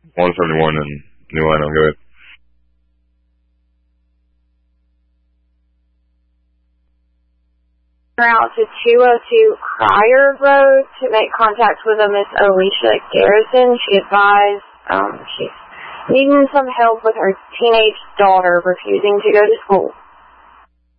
171 in New Lino. Go ahead. Out to 202 Crier Road to make contact with a Miss Alicia Garrison. She advised she's needing some help with her teenage daughter refusing to go to school.